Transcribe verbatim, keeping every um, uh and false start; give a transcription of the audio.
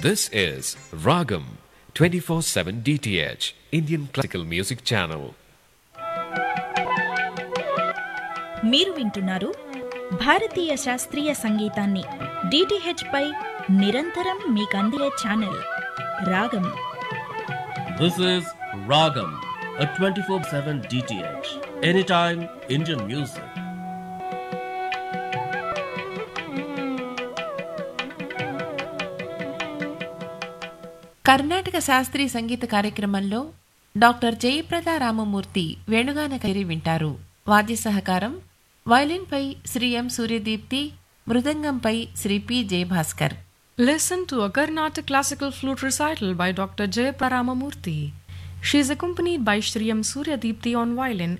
This is Ragam twenty-four seven D T H Indian Classical Music Channel. మీరు వింటున్నారు భారతీయ శాస్త్రీయ సంగీతాన్ని డిటిహెచ్ పై నిరంతరం మీకందే ఛానల్ రాగం. This is Ragam, a twenty-four seven D T H, anytime Indian music. Karnataka శాస్త్రీయ సంగీత కార్యక్రమంలో doctor Jayaprada Ramamurthy వేణుగాన కైరి వింటారు. వాద్య సహకారం వయలిన్పై శ్రీ ఎం Suryadeepti, మృదంగంపై Shri P Jayabhaskar. Listen to a Carnatic classical flute recital by Doctor Jayaprada Ramamurthy. She is accompanied by Shri M. Suryadipti on violin